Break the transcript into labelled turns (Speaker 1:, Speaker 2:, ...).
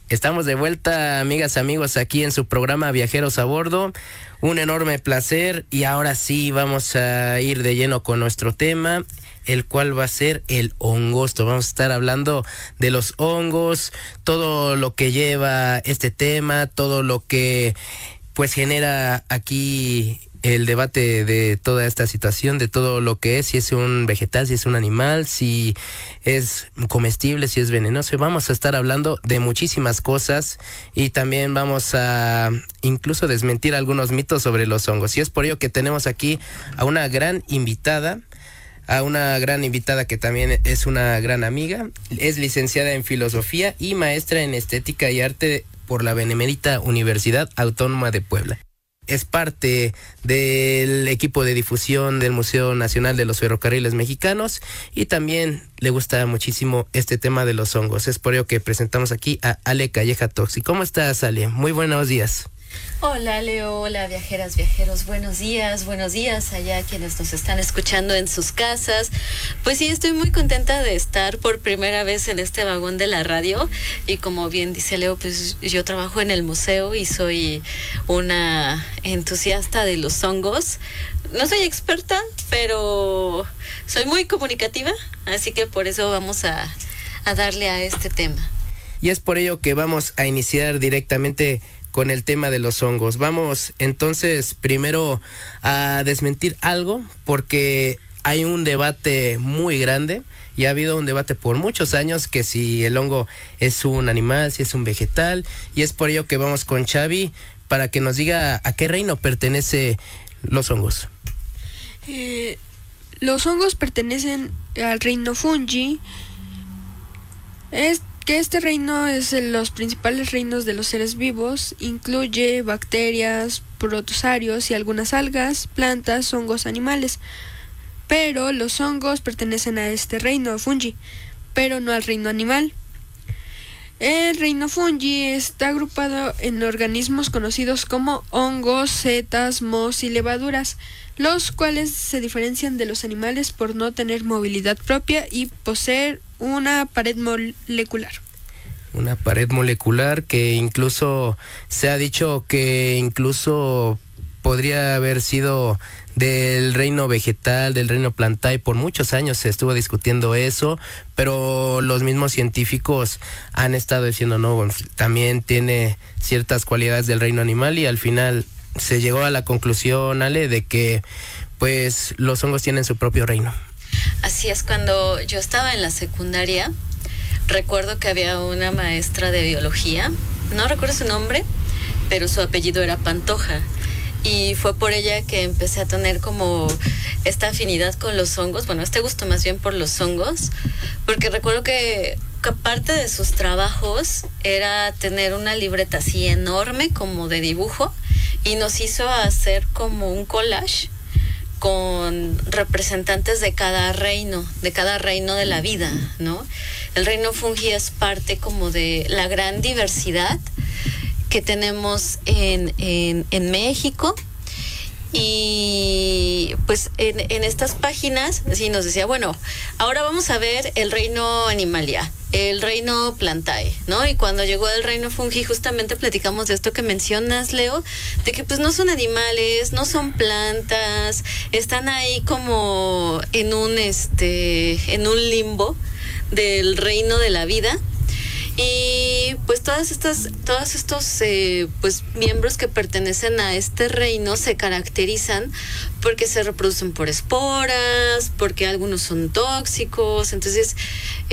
Speaker 1: Estamos de vuelta, amigas, amigos, aquí en su programa Viajeros a Bordo. Un enorme placer y ahora sí vamos a ir de lleno con nuestro tema, el cual va a ser el hongosto. Vamos a estar hablando de los hongos, todo lo que lleva este tema, todo lo que pues genera aquí el debate de toda esta situación, de todo lo que es, si es un vegetal, si es un animal, si es comestible, si es venenoso. Vamos a estar hablando de muchísimas cosas y también vamos a incluso desmentir algunos mitos sobre los hongos. Y es por ello que tenemos aquí a una gran invitada que también es una gran amiga. Es licenciada en filosofía y maestra en estética y arte por la Benemérita Universidad Autónoma de Puebla. Es parte del equipo de difusión del Museo Nacional de los Ferrocarriles Mexicanos y también le gusta muchísimo este tema de los hongos. Es por ello que presentamos aquí a Ale Calleja Toxi. ¿Cómo estás, Ale? Muy buenos días.
Speaker 2: Hola, Leo. Hola, viajeras, viajeros. Buenos días allá quienes nos están escuchando en sus casas. Pues sí, estoy muy contenta de estar por primera vez en este vagón de la radio y como bien dice Leo, pues yo trabajo en el museo y soy una entusiasta de los hongos. No soy experta, pero soy muy comunicativa, así que por eso vamos a darle a este tema.
Speaker 1: Y es por ello que vamos a iniciar directamente con el tema de los hongos. Vamos entonces primero a desmentir algo porque hay un debate muy grande y ha habido un debate por muchos años que si el hongo es un animal, si es un vegetal, y es por ello que vamos con Xavi para que nos diga a qué reino pertenece los hongos.
Speaker 3: Los hongos pertenecen al reino fungi. Este reino es de los principales reinos de los seres vivos, incluye bacterias, protozarios y algunas algas, plantas, hongos, animales. Pero los hongos pertenecen a este reino fungi, pero no al reino animal. El reino fungi está agrupado en organismos conocidos como hongos, setas, mohos y levaduras, los cuales se diferencian de los animales por no tener movilidad propia y poseer una pared molecular.
Speaker 1: Una pared molecular que incluso se ha dicho que incluso podría haber sido del reino vegetal, del reino plantae. Por muchos años se estuvo discutiendo eso, pero los mismos científicos han estado diciendo no, bueno, también tiene ciertas cualidades del reino animal y al final se llegó a la conclusión, Ale, de que pues los hongos tienen su propio reino.
Speaker 2: Así es, cuando yo estaba en la secundaria, recuerdo que había una maestra de biología, no recuerdo su nombre, pero su apellido era Pantoja. Y fue por ella que empecé a tener como esta afinidad con los hongos, bueno, este gusto más bien por los hongos, porque recuerdo que parte de sus trabajos era tener una libreta así enorme como de dibujo y nos hizo hacer como un collage con representantes de cada reino de la vida, ¿no? El reino fungi es parte como de la gran diversidad que tenemos en México. Y pues en estas páginas sí nos decía, bueno, ahora vamos a ver el reino animalia, el reino plantae, ¿no? Y cuando llegó el reino fungi justamente platicamos de esto que mencionas, Leo, de que pues no son animales, no son plantas, están ahí como en un limbo del reino de la vida. Y pues todos estos pues miembros que pertenecen a este reino se caracterizan porque se reproducen por esporas, porque algunos son tóxicos. Entonces